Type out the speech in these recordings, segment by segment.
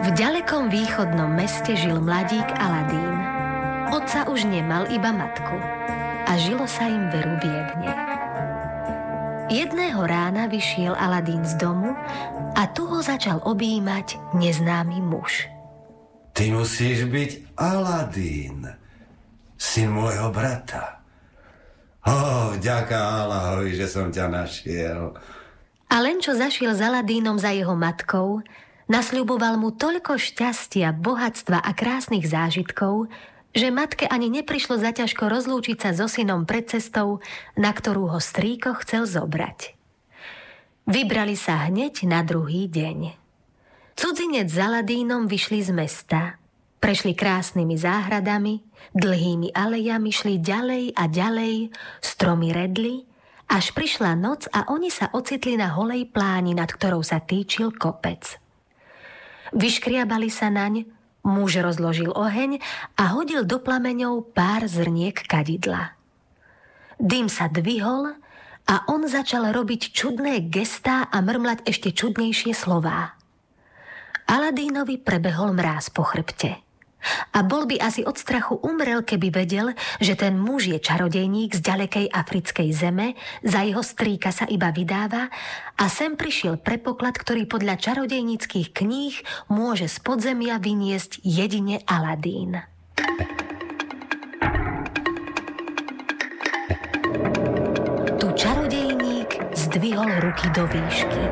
V ďalekom východnom meste žil mladík Aladín. Otca už nemal, iba matku. A žilo sa im veru biedne. Jedného rána vyšiel Aladín z domu a tu ho začal objímať neznámy muž. Ty musíš byť Aladín, syn môjho brata. Vďaka Allahovi, že som ťa našiel. A len čo zašiel s Aladínom za jeho matkou, nasľuboval mu toľko šťastia, bohatstva a krásnych zážitkov, že matke ani neprišlo zaťažko rozlúčiť sa so synom pred cestou, na ktorú ho strýko chcel zobrať. Vybrali sa hneď na druhý deň. Cudzinec s Aladínom vyšli z mesta. Prešli krásnymi záhradami, dlhými alejami, šli ďalej a ďalej, stromy redli, až prišla noc a oni sa ocitli na holej pláni, nad ktorou sa týčil kopec. Vyškriabali sa naň, muž rozložil oheň a hodil do plameňov pár zrniek kadidla. Dym sa dvihol a on začal robiť čudné gestá a mrmlať ešte čudnejšie slová. Aladínovi prebehol mráz po chrbte. A bol by asi od strachu umrel, keby vedel, že ten muž je čarodejník z ďalekej africkej zeme, za jeho strýka sa iba vydáva a sem prišiel pre poklad, ktorý podľa čarodejníckych kníh môže z podzemia vyniesť jedine Aladín. Tu čarodejník zdvihol ruky do výšky.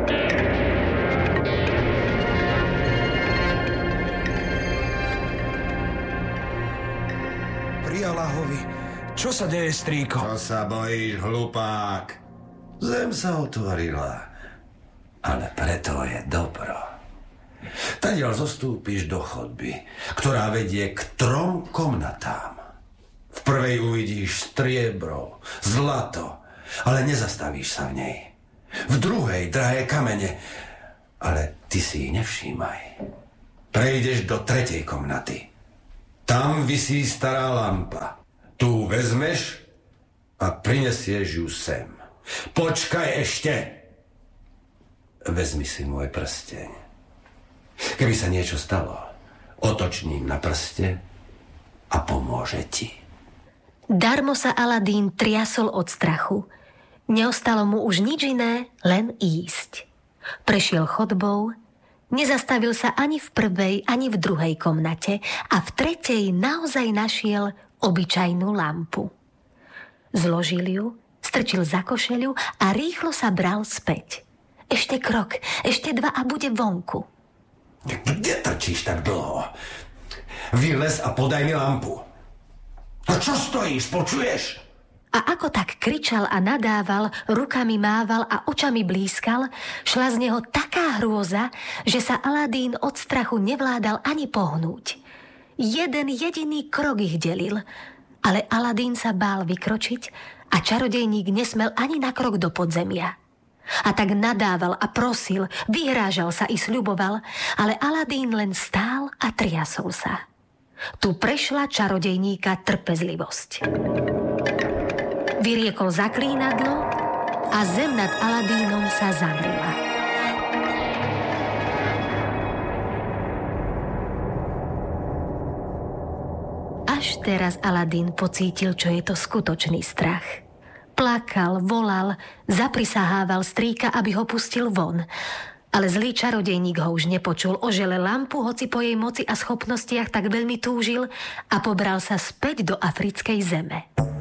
Allahovi, čo sa deje, strýko? Čo sa bojíš, hlupák? Zem sa otvorila, ale preto je dobro. Tadiaľ zostúpiš do chodby, ktorá vedie k 3 komnatám. V prvej uvidíš striebro, zlato, ale nezastavíš sa v nej. V druhej drahé kamene, ale ty si ich nevšímaj. Prejdeš do 3. komnaty. Tam visí stará lampa. Tu vezmeš a prinesieš ju sem. Počkaj ešte. Vezmi si môj prsteň. Keby sa niečo stalo, otoč ním na prste a pomôže ti. Darmo sa Aladín triasol od strachu. Neostalo mu už nič iné, len ísť. Prešiel chodbou, nezastavil sa ani v prvej, ani v druhej komnate a v tretej naozaj našiel obyčajnú lampu. Zložil ju, strčil za košeľu a rýchlo sa bral späť. Ešte krok, ešte 2 a bude vonku. Kde trčíš tak dlho? Vylez a podaj mi lampu. A čo stojíš, počuješ? A ako tak kričal a nadával, rukami mával a očami blískal, šla z neho taká hrôza, že sa Aladín od strachu nevládal ani pohnúť. Jeden jediný krok ich delil, ale Aladín sa bál vykročiť a čarodejník nesmel ani na krok do podzemia. A tak nadával a prosil, vyhrážal sa i sľuboval, ale Aladín len stál a triasol sa. Tu prešla čarodejníka trpezlivosť. Vyriekol zaklínadlo a zem nad Aladínom sa zavrela. Až teraz Aladín pocítil, čo je to skutočný strach. Plakal, volal, zaprisahával strýka, aby ho pustil von. Ale zlý čarodejník ho už nepočul, ožele lampu, hoci po jej moci a schopnostiach tak veľmi túžil a pobral sa späť do africkej zeme.